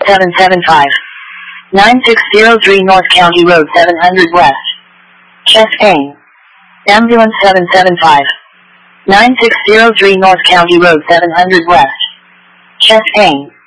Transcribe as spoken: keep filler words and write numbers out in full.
seven seven five. nine six zero three North County Road seven hundred West. Chest pain. Ambulance seven seven five. nine six zero three North County Road seven hundred West. Chest pain.